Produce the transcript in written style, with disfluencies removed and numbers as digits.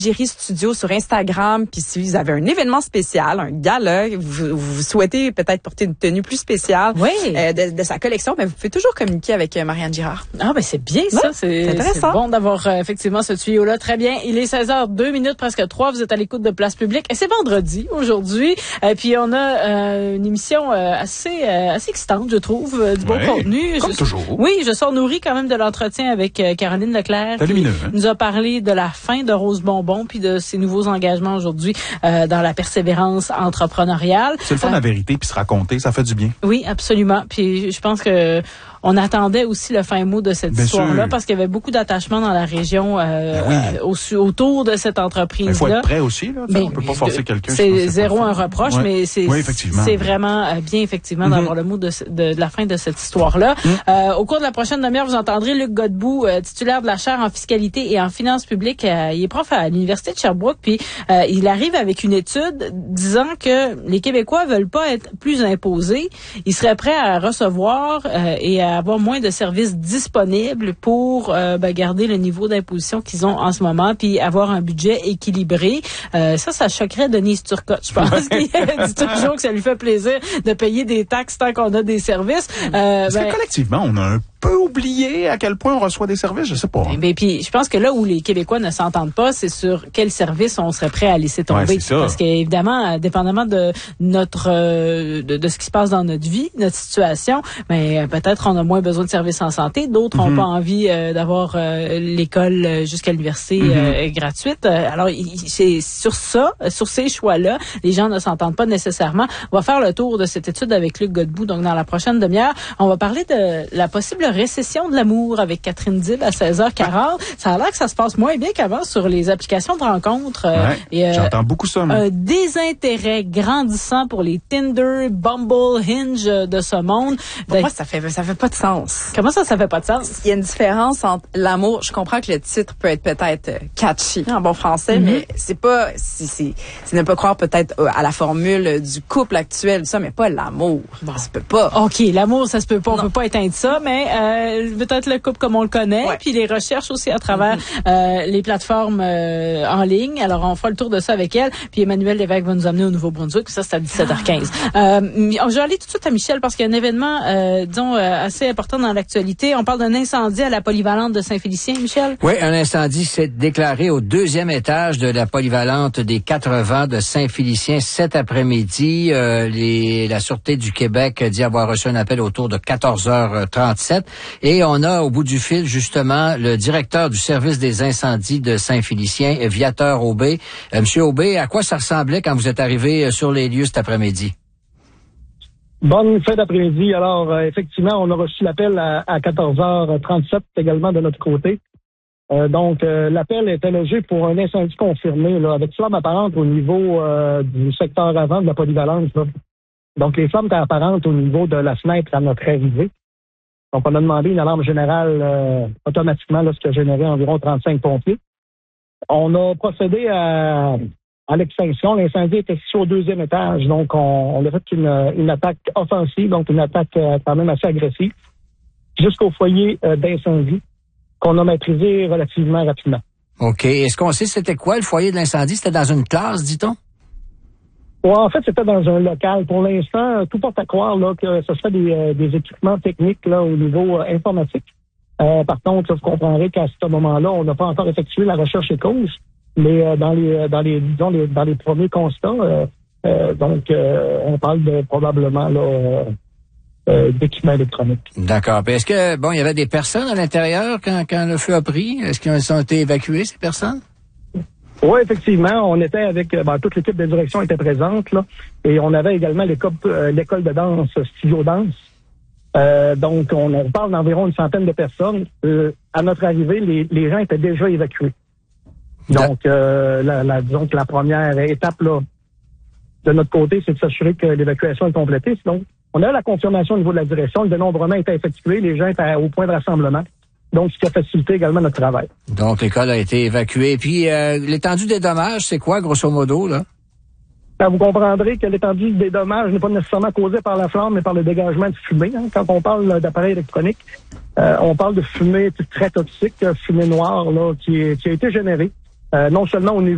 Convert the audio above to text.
Jerry Studio sur Instagram, puis si vous avez un événement spécial, un gala, vous souhaitez peut-être porter une tenue plus spéciale de sa collection, ben vous pouvez toujours communiquer avec Marianne Girard. Ah ben c'est bien ça, c'est intéressant. C'est bon d'avoir effectivement ce tuyau-là. Très bien. Il est 16h02, presque 3. Vous êtes à l'écoute de Place Publique et c'est vendredi aujourd'hui. Puis on a une émission assez excitante, je trouve, du bon contenu. Comme toujours. Oui, je sors nourri quand même de l'entretien avec Caroline Leclerc. C'est lumineux. Qui nous a parlé de la fin de Rose Bonbon puis de ses nouveaux engagements aujourd'hui dans la persévérance entrepreneuriale. C'est le fun, la vérité, puis se raconter, ça fait du bien. Oui, absolument. Puis je pense que on attendait aussi le fin mot de cette histoire-là parce qu'il y avait beaucoup d'attachement dans la région autour de cette entreprise-là. Il faut être prêt aussi. Là, on peut pas forcer quelqu'un. C'est zéro un reproche, mais c'est vraiment bien effectivement d'avoir le mot de la fin de cette histoire-là. Au cours de la prochaine demi-heure, vous entendrez Luc Godbout, titulaire de la chaire en fiscalité et en finances publiques. Il est prof à l'Université de Sherbrooke, puis il arrive avec une étude disant que les Québécois veulent pas être plus imposés. Ils seraient prêts à recevoir et à avoir moins de services disponibles pour garder le niveau d'imposition qu'ils ont en ce moment, puis avoir un budget équilibré. Ça choquerait Denise Turcotte, je pense. Il dit toujours que ça lui fait plaisir de payer des taxes tant qu'on a des services. Est-ce que collectivement, on a un peu oublié à quel point on reçoit des services? Je sais pas. Puis je pense que là où les Québécois ne s'entendent pas, c'est sur quel service on serait prêt à laisser tomber. Parce qu'évidemment, dépendamment de notre de ce qui se passe dans notre vie, notre situation, mais peut-être on a moins besoin de services en santé, d'autres n'ont pas envie d'avoir l'école jusqu'à l'université gratuite. Alors c'est sur ces choix-là, les gens ne s'entendent pas nécessairement. On va faire le tour de cette étude avec Luc Godbout. Donc dans la prochaine demi-heure, on va parler de la possible récession de l'amour avec Catherine Dib à 16h40. Ça a l'air que ça se passe moins bien qu'avant sur les applications de rencontres. J'entends beaucoup ça. Un désintérêt grandissant pour les Tinder, Bumble, Hinge de ce monde. Pour moi, ça fait pas de sens. Comment ça fait pas de sens? Il y a une différence entre l'amour. Je comprends que le titre peut être peut-être catchy en bon français, mais c'est ne pas croire peut-être à la formule du couple actuel, ça, mais pas l'amour. Bon. Ça se peut pas. OK, l'amour, ça se peut pas. On peut pas éteindre ça, mais peut-être le couple comme on le connaît, puis les recherches aussi à travers les plateformes en ligne. Alors, on fera le tour de ça avec elle. Puis Emmanuel Lévesque va nous amener au Nouveau-Brunswick. Ça, c'est à 17h15. Je vais aller tout de suite à Michel parce qu'il y a un événement, assez important dans l'actualité. On parle d'un incendie à la polyvalente de Saint-Félicien, Michel? Oui, un incendie s'est déclaré au 2e étage de la polyvalente des 80 de Saint-Félicien cet après-midi. La Sûreté du Québec dit avoir reçu un appel autour de 14h37. Et on a au bout du fil, justement, le directeur du service des incendies de Saint-Félicien, Viateur Aubé. Monsieur Aubé, à quoi ça ressemblait quand vous êtes arrivé sur les lieux cet après-midi? Bonne fin d'après-midi. Alors, effectivement, on a reçu l'appel à 14h37 également de notre côté. L'appel était logé pour un incendie confirmé, là, avec flamme apparente au niveau du secteur avant de la polyvalence. Là. Donc, les flammes étaient apparentes au niveau de la fenêtre à notre arrivée. Donc, on a demandé une alarme générale automatiquement, là, ce qui a généré environ 35 pompiers. On a procédé à l'extinction. L'incendie était situé au 2e étage. Donc, on a fait une attaque offensive, donc une attaque quand même assez agressive, jusqu'au foyer d'incendie qu'on a maîtrisé relativement rapidement. OK. Est-ce qu'on sait c'était quoi le foyer de l'incendie? C'était dans une classe, dit-on? Ouais, en fait, c'était dans un local. Pour l'instant, tout porte à croire là, que ce serait des équipements techniques là, au niveau informatique. Par contre, là, vous comprendrez qu'à ce moment-là, on n'a pas encore effectué la recherche et cause. Mais dans les premiers constats, on parle de probablement là, d'équipements électroniques. D'accord. Puis est-ce que il y avait des personnes à l'intérieur quand le feu a pris? Est-ce qu'ils ont été évacués, ces personnes? Oui, effectivement, on était avec toute l'équipe de direction était présente là, et on avait également l'école de danse, studio danse. Donc on parle d'environ une centaine de personnes. À notre arrivée, les gens étaient déjà évacués. Donc disons que la première étape là de notre côté, c'est de s'assurer que l'évacuation est complétée. Sinon, on a la confirmation au niveau de la direction, le dénombrement était effectué, les gens étaient au point de rassemblement. Donc, ce qui a facilité également notre travail. Donc, l'école a été évacuée. Puis, l'étendue des dommages, c'est quoi, grosso modo, là? Vous comprendrez que l'étendue des dommages n'est pas nécessairement causée par la flamme, mais par le dégagement de fumée. Hein. Quand on parle d'appareils électroniques, on parle de fumée très toxique, fumée noire, là, qui a été générée, non seulement au niveau